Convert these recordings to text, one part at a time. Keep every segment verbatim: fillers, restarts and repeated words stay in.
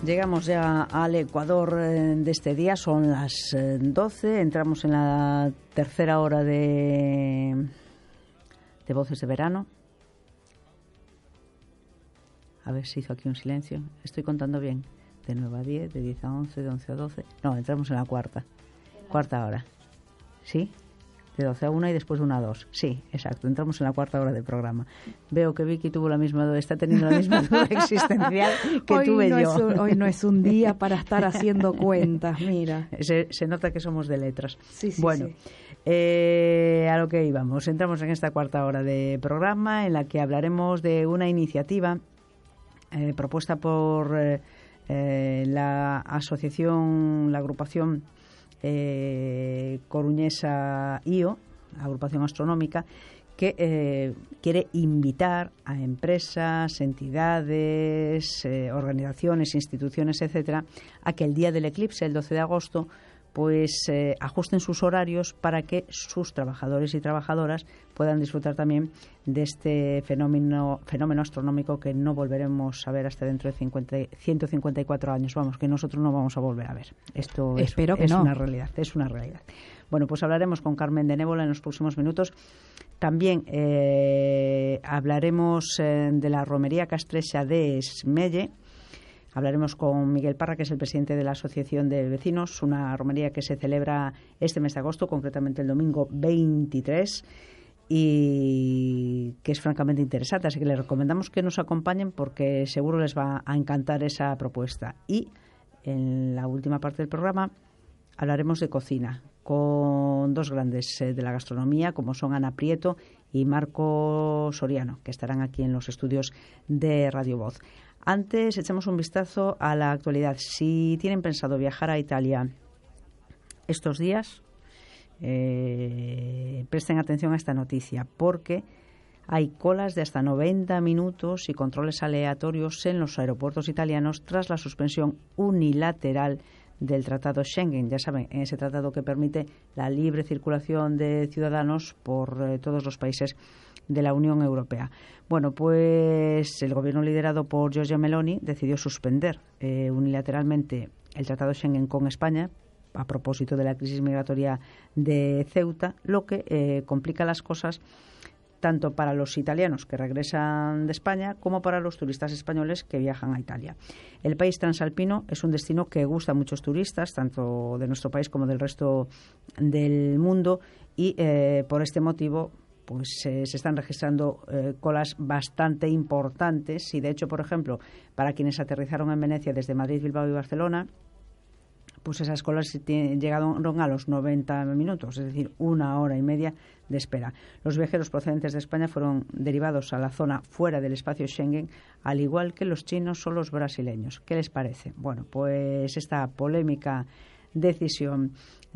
Llegamos ya al Ecuador de este día, son las doce, entramos en la tercera hora de, de Voces de Verano. A ver si hizo aquí un silencio. Estoy contando bien. De nueve a diez, de diez a once, de once a doce. No, entramos en la cuarta. Cuarta hora. ¿Sí? De doce a una y después de una a dos. Sí, exacto. Entramos en la cuarta hora del programa. Veo que Vicky tuvo la misma duda, está teniendo la misma duda existencial que hoy tuve no yo. Es un, hoy no es un día para estar haciendo cuentas, mira. Se, se nota que somos de letras. Sí, sí, bueno, sí. Eh, a lo que íbamos. Entramos en esta cuarta hora de programa en la que hablaremos de una iniciativa eh, propuesta por eh, eh, la asociación, la agrupación Eh, coruñesa I O, agrupación astronómica, que eh, quiere invitar a empresas, entidades, eh, organizaciones, instituciones, etcétera, a que el día del eclipse, el doce de agosto, pues eh, ajusten sus horarios para que sus trabajadores y trabajadoras puedan disfrutar también de este fenómeno fenómeno astronómico que no volveremos a ver hasta dentro de cincuenta, ciento cincuenta y cuatro años. Vamos, que nosotros no vamos a volver a ver. Esto es, Espero que es no. una realidad, es una realidad. Bueno, pues hablaremos con Carmen de Nébola en los próximos minutos. También eh, hablaremos eh, de la romería castrexa de Esmelle. Hablaremos con Miguel Parra, que es el presidente de la Asociación de Vecinos, una romería que se celebra este mes de agosto, concretamente el domingo veintitrés, y que es francamente interesante. Así que les recomendamos que nos acompañen porque seguro les va a encantar esa propuesta. Y en la última parte del programa hablaremos de cocina con dos grandes eh, de la gastronomía, como son Ana Prieto y Marco Soriano, que estarán aquí en los estudios de Radio Voz. Antes, echamos un vistazo a la actualidad. Si tienen pensado viajar a Italia estos días, eh, presten atención a esta noticia, porque hay colas de hasta noventa minutos y controles aleatorios en los aeropuertos italianos tras la suspensión unilateral del Tratado Schengen. Ya saben, ese tratado que permite la libre circulación de ciudadanos por eh, todos los países de la Unión Europea. Bueno, pues el gobierno liderado por Giorgia Meloni decidió suspender eh, unilateralmente el Tratado Schengen con España a propósito de la crisis migratoria de Ceuta, lo que eh, complica las cosas tanto para los italianos que regresan de España como para los turistas españoles que viajan a Italia. El país transalpino es un destino que gusta a muchos turistas, tanto de nuestro país como del resto del mundo, y eh, por este motivo pues eh, se están registrando eh, colas bastante importantes. Y de hecho, por ejemplo, para quienes aterrizaron en Venecia desde Madrid, Bilbao y Barcelona, pues esas colas llegaron a los noventa minutos, es decir, una hora y media de espera. Los viajeros procedentes de España fueron derivados a la zona fuera del espacio Schengen, al igual que los chinos o los brasileños. ¿Qué les parece? Bueno, pues esta polémica decisión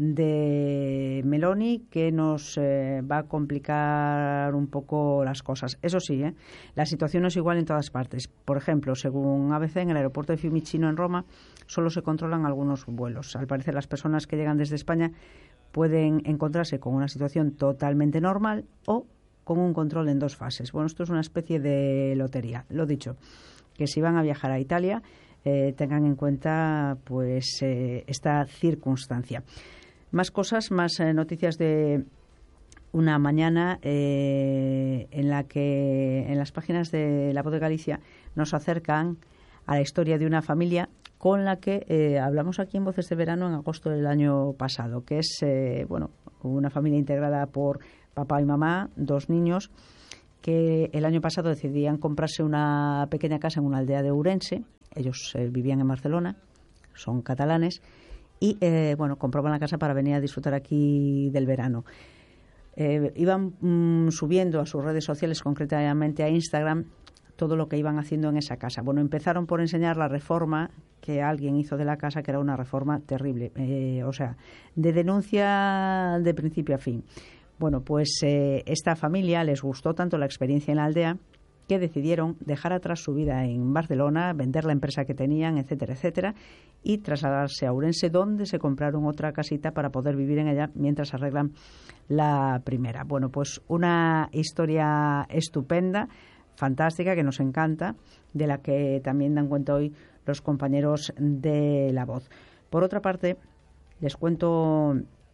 de Meloni que nos eh, va a complicar un poco las cosas. Eso sí, ¿eh? La situación no es igual en todas partes. Por ejemplo, según A B C, en el aeropuerto de Fiumicino en Roma solo se controlan algunos vuelos. Al parecer, las personas que llegan desde España pueden encontrarse con una situación totalmente normal o con un control en dos fases. Bueno, esto es una especie de lotería. Lo dicho, que si van a viajar a Italia, eh, tengan en cuenta pues eh, esta circunstancia. Más cosas, más eh, noticias de una mañana eh, en la que en las páginas de La Voz de Galicia nos acercan a la historia de una familia con la que eh, hablamos aquí en Voces de Verano en agosto del año pasado, que es eh, bueno, una familia integrada por papá y mamá, dos niños, que el año pasado decidían comprarse una pequeña casa en una aldea de Ourense. Ellos eh, vivían en Barcelona, son catalanes, y eh, bueno, compraban la casa para venir a disfrutar aquí del verano. Eh, iban mm, subiendo a sus redes sociales, concretamente a Instagram, todo lo que iban haciendo en esa casa. Bueno, empezaron por enseñar la reforma que alguien hizo de la casa, que era una reforma terrible, eh, o sea, de denuncia de principio a fin. Bueno, pues eh, esta familia les gustó tanto la experiencia en la aldea que decidieron dejar atrás su vida en Barcelona, vender la empresa que tenían, etcétera, etcétera, y trasladarse a Ourense, donde se compraron otra casita para poder vivir en ella mientras arreglan la primera. Bueno, pues una historia estupenda. fantástica, que nos encanta, de la que también dan cuenta hoy los compañeros de La Voz. Por otra parte, les cuento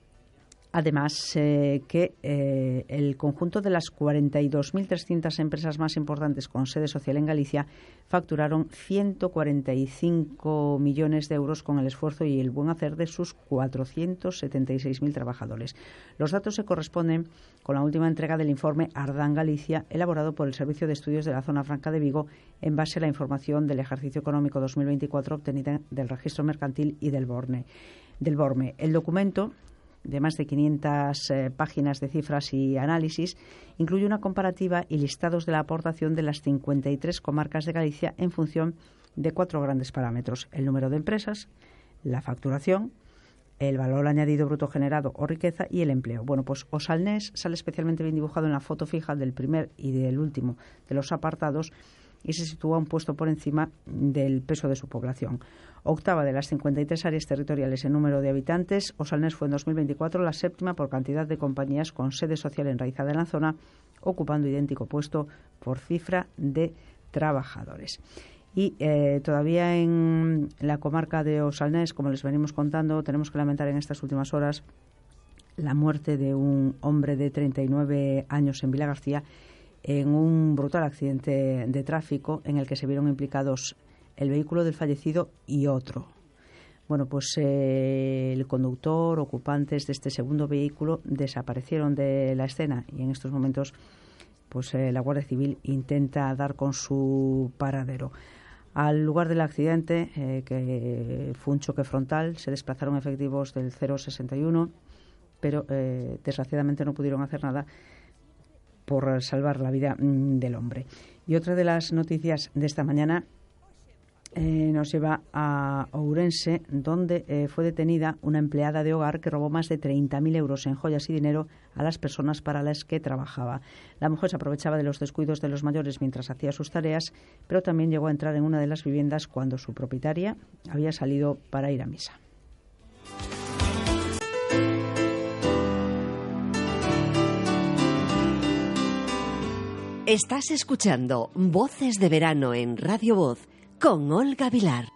además eh, que eh, el conjunto de las cuarenta y dos mil trescientas empresas más importantes con sede social en Galicia facturaron ciento cuarenta y cinco millones de euros con el esfuerzo y el buen hacer de sus cuatrocientos setenta y seis mil trabajadores. Los datos se corresponden con la última entrega del informe Ardán Galicia, elaborado por el Servicio de Estudios de la Zona Franca de Vigo, en base a la información del ejercicio económico dos mil veinticuatro obtenida del Registro Mercantil y del Borne. Del Borme. El documento, de más de quinientas eh, páginas de cifras y análisis, incluye una comparativa y listados de la aportación de las cincuenta y tres comarcas de Galicia en función de cuatro grandes parámetros: el número de empresas, la facturación, el valor añadido bruto generado o riqueza y el empleo. Bueno, pues O Salnés sale especialmente bien dibujado en la foto fija del primer y del último de los apartados y se sitúa un puesto por encima del peso de su población. Octava de las cincuenta y tres áreas territoriales en número de habitantes, O Salnés fue en dos mil veinticuatro la séptima por cantidad de compañías con sede social enraizada en la zona, ocupando idéntico puesto por cifra de trabajadores. Y eh, todavía en la comarca de O Salnés, como les venimos contando, tenemos que lamentar en estas últimas horas la muerte de un hombre de treinta y nueve años en Vilagarcía en un brutal accidente de tráfico en el que se vieron implicados el vehículo del fallecido y otro. Bueno, pues eh, el conductor, ocupantes de este segundo vehículo desaparecieron de la escena y en estos momentos pues eh, la Guardia Civil intenta dar con su paradero. Al lugar del accidente, eh, que fue un choque frontal, se desplazaron efectivos del cero sesenta y uno, pero eh, desgraciadamente no pudieron hacer nada por salvar la vida mmm, del hombre. Y otra de las noticias de esta mañana eh, nos lleva a Ourense, donde eh, fue detenida una empleada de hogar que robó más de treinta mil euros en joyas y dinero a las personas para las que trabajaba. La mujer se aprovechaba de los descuidos de los mayores mientras hacía sus tareas, pero también llegó a entrar en una de las viviendas cuando su propietaria había salido para ir a misa. Estás escuchando Voces de Verano en Radio Voz con Olga Vilar.